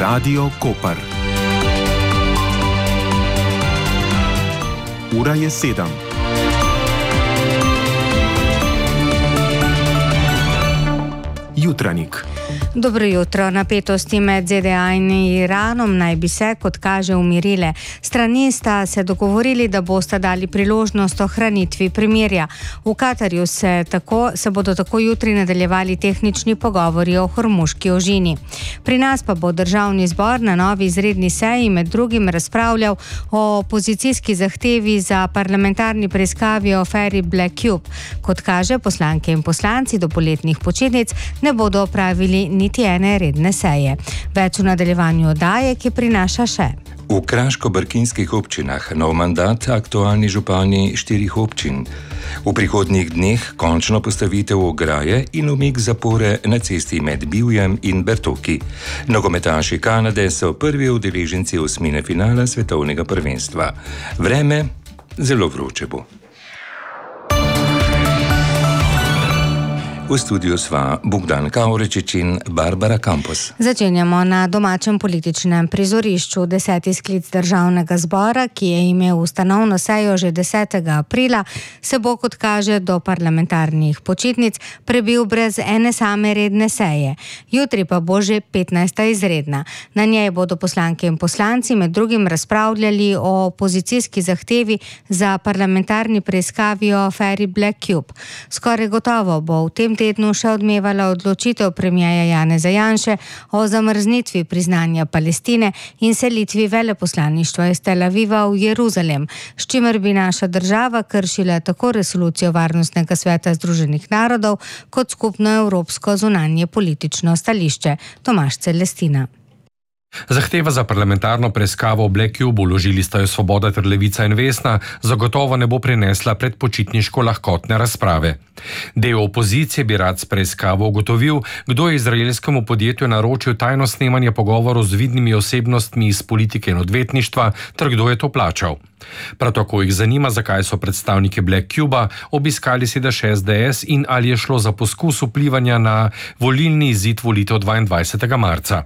Radio Koper. Ura je 7. Jutranjik. Dobro jutro. Napetosti med ZDA in Iranom naj bi se, kot kaže, umirile. Strani sta se dogovorili, da bosta dali priložnost ohranitvi premirja. V Katarju se bodo tako jutri nadaljevali tehnični pogovori o Hormuški ožini. Pri nas pa bo Državni zbor na novi izredni seji med drugim razpravljal o opozicijski zahtevi za parlamentarni preiskavi o aferi Black Cube. Kot kaže, poslanke in poslanci do poletnih počitnic ne bodo opravili niti ene redne seje. Več v nadaljevanju oddaje, ki prinaša še. V kraško-brkinskih občinah nov mandat aktualni župani 4 občin. V prihodnjih dneh končno postavitev ograje in umik zapore na cesti med Bivjem in Bertoki. Nogometaši Kanade so prvi udeleženci osmine finala svetovnega prvenstva. Vreme zelo vroče bo. V studiu sva Bogdan Kavrečič in Barbara Campos. Začenjamo na domačem političnem prizorišču. 10. sklic Državnega zbora, ki je imel ustanovno sejo že 10. aprila, se bo, kot kaže, do parlamentarnih počitnic prebil brez ene same redne seje. Jutri pa bo že 15. izredna. Na njej bodo poslanke in poslanci med drugim razpravljali o opozicijski zahtevi za parlamentarni preiskavi o aferi Black Cube. Skoraj gotovo bo v tem tednu še odmevala odločitev premierja Janeza Janše o zamrznitvi priznanja Palestine in selitvi veleposlaništva iz Tel Aviva v Jeruzalem, s čimer bi naša država kršila tako resolucijo Varnostnega sveta Združenih narodov kot skupno evropsko zunanje politično stališče. Tomaž Celestina. Zahteva za parlamentarno preiskavo o Black Cube vložili sta jo Svoboda ter Levica in Vesna, zagotovo ne bo prinesla predpočitniško lahkotne razprave. Del opozicije bi rad s preiskavo ugotovil, kdo je izraelskemu podjetju naročil tajno snemanje pogovorov z vidnimi osebnostmi iz politike in odvetništva ter kdo je to plačal. Prav tako jih zanima, zakaj so predstavniki Black Cuba obiskali sedež SDS in ali je šlo za poskus vplivanja na volilni izid volitev 22. marca.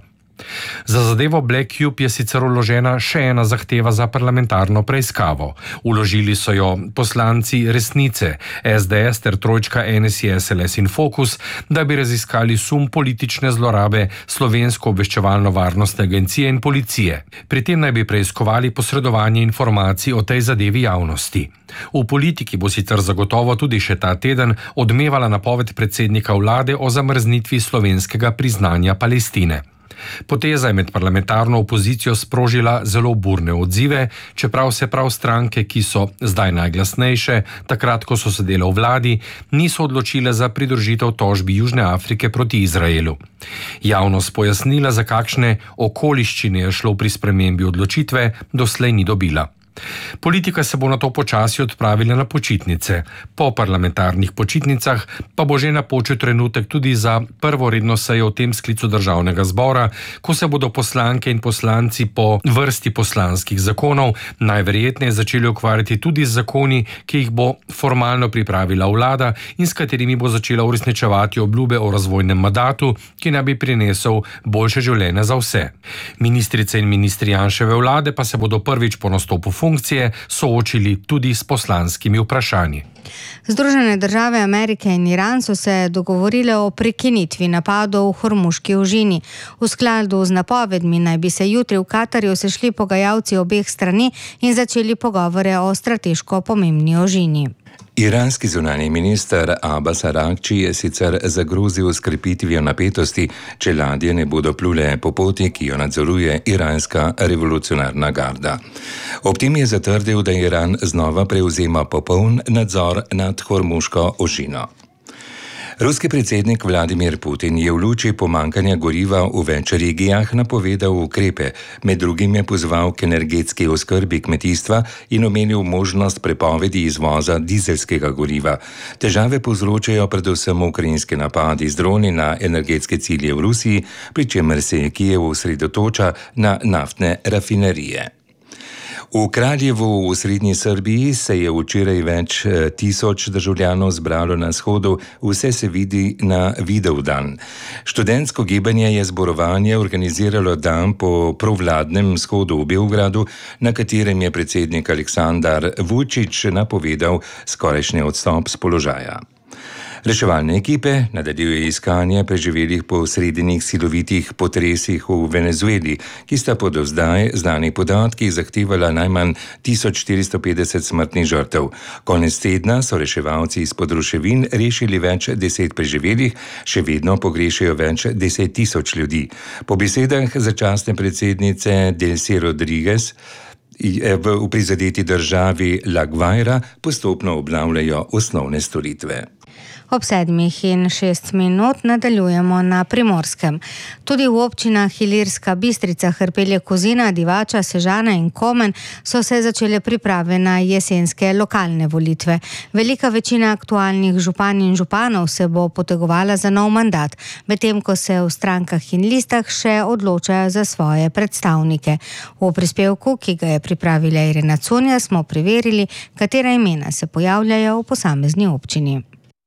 Za zadevo Black Cube je sicer vložena še ena zahteva za parlamentarno preiskavo. Vložili so jo poslanci Resnice, SDS ter trojčka NSI, SLS in Fokus, da bi raziskali sum politične zlorabe Slovensko obveščevalno-varnostne agencije in policije. Pri tem naj bi preiskovali posredovanje informacij o tej zadevi javnosti. V politiki bo sicer zagotovo tudi še ta teden odmevala napoved predsednika vlade o zamrznitvi slovenskega priznanja Palestine. Poteza je med parlamentarno opozicijo sprožila zelo burne odzive, čeprav se prav stranke, ki so zdaj najglasnejše, takrat, ko so sedele v vladi, niso odločile za pridružitev tožbi Južne Afrike proti Izraelu. Javnost pojasnila, za kakšne okoliščine je šlo pri spremembi odločitve, doslej ni dobila. Politika se bo na to počasi odpravila na počitnice. Po parlamentarnih počitnicah pa bo že napočil trenutek tudi za prvo redno sejo v tem sklicu Državnega zbora, ko se bodo poslanke in poslanci po vrsti poslanskih zakonov najverjetneje začeli ukvarjati tudi z zakoni, ki jih bo formalno pripravila vlada in s katerimi bo začela uresničevati obljube o razvojnem mandatu, ki naj bi prinesel boljše življenje za vse. Ministrice in ministri Janševe vlade pa se bodo prvič po nastopu funkcije soočili tudi s poslanskimi vprašanji. Združene države Amerike in Iran so se dogovorile o prekinitvi napadov v Hormuški ožini. V skladu z napovedmi naj bi se jutri v Katarju sešli pogajalci obeh strani in začeli pogovore o strateško pomembni ožini. Iranski zunanji minister Abbas Araghči je sicer zagrozil s krepitvijo napetosti, če ladje ne bodo plule po poti, ki jo nadzoruje iranska revolucionarna garda. Ob tem je zatrdil, da Iran znova prevzema popoln nadzor nad Hormuško ožino. Ruski predsednik Vladimir Putin je v luči pomanjkanja goriva v več regijah napovedal ukrepe, med drugim je pozval k energetski oskrbi kmetijstva in omenil možnost prepovedi izvoza dizelskega goriva. Težave povzročajo predvsem ukrajinski napadi z droni na energetske cilje v Rusiji, pri čemer se Kijev osredotoča na naftne rafinerije. V Kraljevu v srednji Srbiji se je včeraj več tisoč državljanov zbralo na shodu Vse se vidi na Vidovdan. Študentsko gibanje je zborovanje organiziralo dan po provladnem shodu v Beogradu, na katerem je predsednik Aleksandar Vučić napovedal skorajšnji odstop z položaja. Reševalne ekipe nadaljujejo iskanje preživelih po srednjih silovitih potresih v Venezueli, ki sta po do zdaj znanih podatkih zahtevala najmanj 1450 smrtnih žrtev. Konec tedna so reševalci izpod ruševin rešili več 10 preživelih, še vedno pogrešajo več 10 tisoč ljudi. Po besedah začasne predsednice Delcy Rodriguez v prizadeti državi La Guaira postopno obnavljajo osnovne storitve. Ob 7:06 nadaljujemo na Primorskem. Tudi v občinah Ilirska Bistrica, Hrpelje, Kozina, Divača, Sežana in Komen so se začele priprave na jesenske lokalne volitve. Velika večina aktualnih županj in županov se bo potegovala za nov mandat, medtem ko se v strankah in listah še odločajo za svoje predstavnike. V prispevku, ki ga je pripravila Irena Cunja, smo preverili, katera imena se pojavljajo v posamezni občini.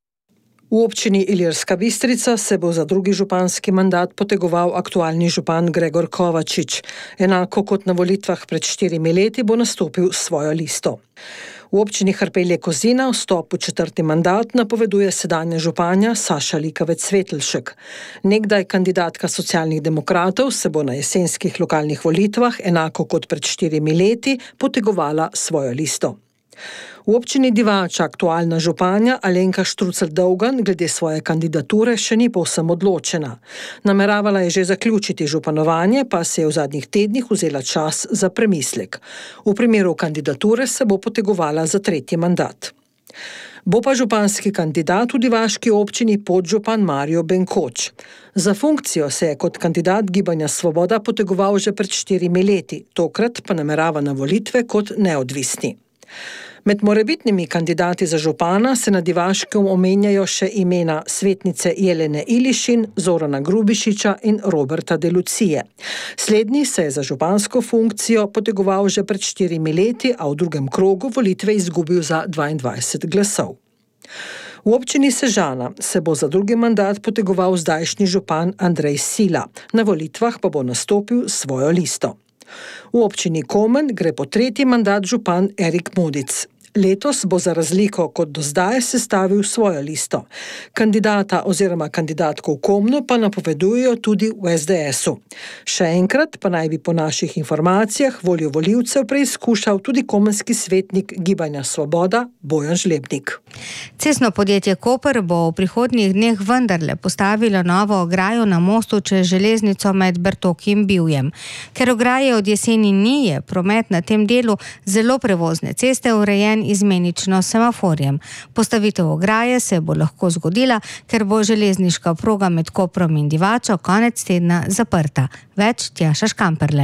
V občini Ilirska Bistrica se bo za drugi županski mandat potegoval aktualni župan Gregor Kovačič. Enako kot na volitvah pred 4 leti bo nastopil svojo listo. V občini Hrpelje Kozina vstop v 4. mandat napoveduje sedanja županja Saša Likavec-Svetelšek. Nekdaj kandidatka socialnih demokratov se bo na jesenskih lokalnih volitvah, enako kot pred 4 leti, potegovala svojo listo. V občini Divača aktualna županja Alenka Štrucelj-Dolgan glede svoje kandidature še ni povsem odločena. Nameravala je že zaključiti županovanje, pa se je v zadnjih tednih vzela čas za premislek. V primeru kandidature se bo potegovala za 3. mandat. Bo pa županski kandidat v divaški občini podžupan Mario Benkoč. Za funkcijo se je kot kandidat Gibanja Svoboda potegoval že pred 4 leti, tokrat pa namerava na volitve kot neodvisni. Med morebitnimi kandidati za župana se na Divaškem omenjajo še imena svetnice Jelene Ilišin, Zorana Grubišiča in Roberta de Lucije. Slednji se je za župansko funkcijo potegoval že pred 4 leti, a v drugem krogu volitve izgubil za 22 glasov. V občini Sežana se bo za drugi mandat potegoval zdajšnji župan Andrej Sila, na volitvah pa bo nastopil svojo listo. V občini Komen gre po 3. mandat župan Erik Modic. Letos bo za razliko kot do zdaj sestavil svojo listo. Kandidata oziroma kandidatko v Komnu pa napovedujejo tudi v SDS-u. Še enkrat pa naj bi po naših informacijah voljo volivcev preizkušal tudi komenski svetnik Gibanja Svoboda Bojan Žlebnik. Cestno podjetje Koper bo v prihodnjih dneh vendarle postavilo novo ograjo na mostu čez železnico med Bertoki in Bivjem. Ker ograje od jeseni ni, je promet na tem delu zelo prevozne ceste urejen izmenično semaforjem. Postavitev ograje se bo lahko zgodila, ker bo železniška proga med Koprom in Divačo konec tedna zaprta. Več Tjaša Škamperle.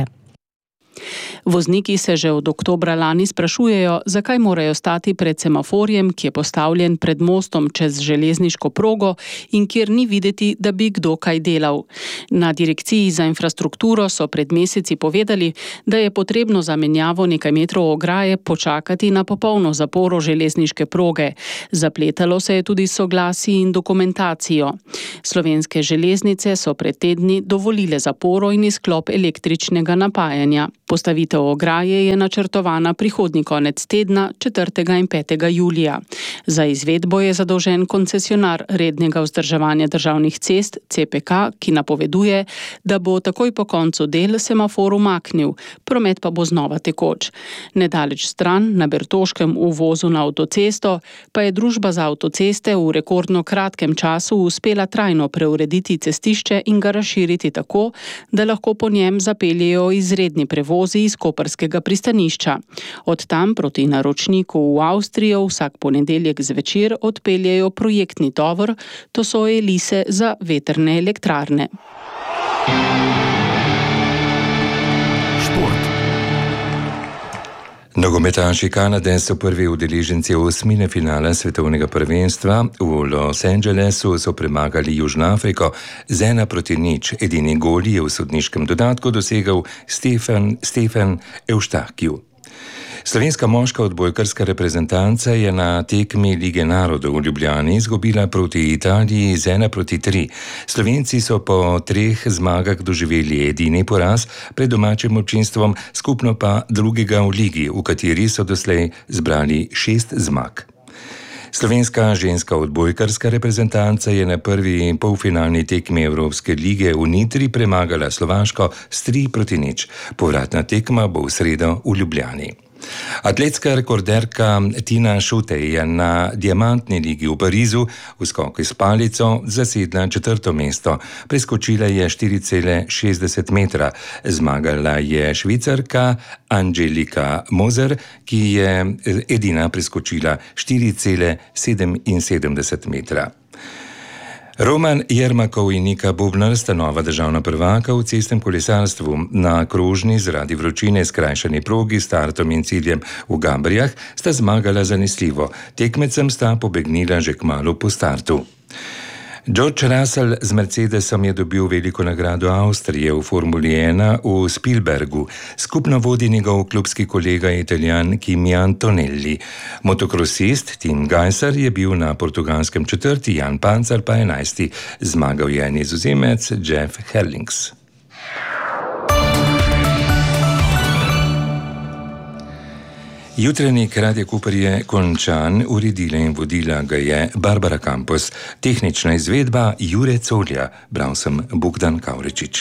Vozniki se že od oktobra lani sprašujejo, zakaj morajo stati pred semaforjem, ki je postavljen pred mostom čez železniško progo in kjer ni videti, da bi kdo kaj delal. Na Direkciji za infrastrukturo so pred meseci povedali, da je potrebno za menjavo nekaj metrov ograje počakati na popolno zaporo železniške proge. Zapletalo se je tudi soglasji in dokumentacijo. Slovenske železnice so pred tedni dovolile zaporo in izklop električnega napajanja. Postavitev ograje je načrtovana prihodnji konec tedna 4. in 5. julija. Za izvedbo je zadolžen koncesionar rednega vzdrževanja državnih cest CPK, ki napoveduje, da bo takoj po koncu del semafor umaknil, promet pa bo znova tekoč. Nedaleč stran, na Bertoškem uvozu na avtocesto, pa je družba za avtoceste v rekordno kratkem času uspela trajno preurediti cestišče in ga razširiti tako, da lahko po njem zapeljejo izredni prevozi iz koprskega pristanišča. Od tam proti naročniku v Avstrijo vsak ponedeljek zvečer odpeljejo projektni tovor, to so elise za vetrne elektrarne. Šport. Nogometaši Kanade so prvi udeleženci osmine finala svetovnega prvenstva. V Los Angelesu so premagali Južno Afriko z 1-0. Edini gol je v sodniškem dodatku dosegel Stefan Eustachiju. Slovenska moška odbojkarska reprezentanca je na tekmi Lige narodov v Ljubljani izgubila proti Italiji z 1-3. Slovenci so po 3 zmagah doživeli edini poraz pred domačim občinstvom, skupno pa drugega v ligi, v kateri so doslej zbrali 6 zmag. Slovenska ženska odbojkarska reprezentanca je na prvi polfinalni tekmi Evropske lige v Nitri premagala Slovaško s 3-0. Povratna tekma bo v sredo v Ljubljani. Atletska rekorderka Tina Šutej je na diamantni ligi v Parizu v skoku s palico zasedla 4. mesto. Preskočila je 4,60 metra. Zmagala je Švicarka Angelika Moser, ki je edina preskočila 4,77 metra. Roman Jermakov in Nika Bubnar sta nova državna prvaka v cestnem kolesarstvu. Na krožni zaradi vročine skrajšani progi s startom in ciljem v Gaberjah sta zmagala zanesljivo. Tekmecem sta pobegnila že kmalu po startu. George Russell z Mercedesom je dobil veliko nagrado Avstrije v Formuli 1 v Spielbergu. Skupno vodi njegov klubski kolega Italijan Kimi Antonelli. Motokrosist Tim Gajser je bil na portugalskem 4., Jan Pancar pa 11. Zmagal je Nizozemec Jeff Herlings. Jutranjik Radia Koper je končan, uredila in vodila ga je Barbara Campos, tehnična izvedba Jure Colja, bral sem Bogdan Kavrečič.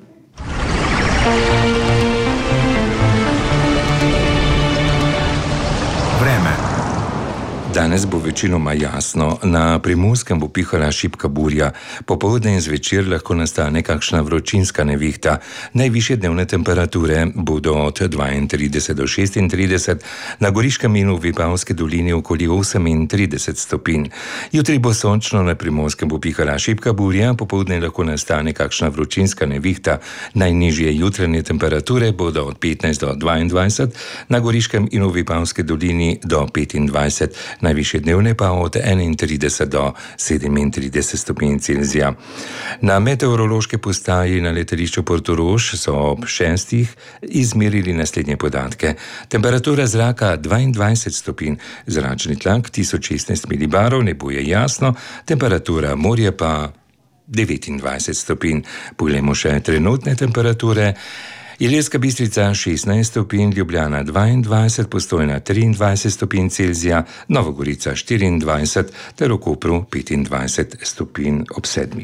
Vreme. Danes bo večinoma jasno, na Primorskem bo pihala šibka burja, popoldne in zvečer lahko nastane kakšna vročinska nevihta. Najvišje dnevne temperature bodo od 32 do 36, na Goriškem in v Vipavski dolini okoli 38 stopinj. Jutri bo sončno, na Primorskem bo pihala šibka burja, popoldne lahko nastane kakšna vročinska nevihta. Najnižje jutranje temperature bodo od 15 do 22, na Goriškem in v Vipavski dolini do 25. Najvišje dnevne pa od 31 do 37 stopinj Celzija. Na meteorološki postaji na letališču Portorož so ob 6 izmerili naslednje podatke. Temperatura zraka 22 stopinj, zračni tlak 1016 milibarov, nebo je jasno, temperatura morja pa 29 stopinj. Poglejmo še trenutne temperature. Ilirska Bistrica 16 stopinj, Ljubljana 22, Postojna 23 stopinj Celzija, Nova Gorica 24 ter v Kopru 25 stopinj ob 7.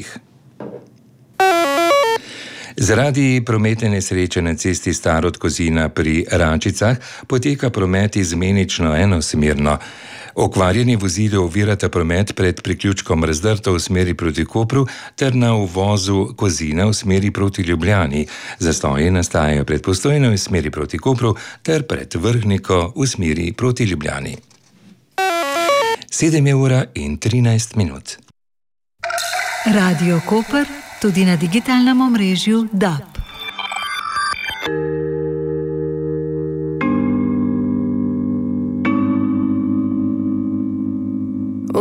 Zaradi prometne nesreče na cesti Starod-Kozina pri Račicah poteka promet izmenično enosmerno. Okvarjeni vozili ovirata promet pred priključkom Razdrto v smeri proti Kopru ter na uvozu Kozina v smeri proti Ljubljani. Zastoji nastajajo pred Postojno v smeri proti Kopru ter pred Vrhniko v smeri proti Ljubljani. 7:13. Radio Koper, tudi na digitalnem omrežju DAB.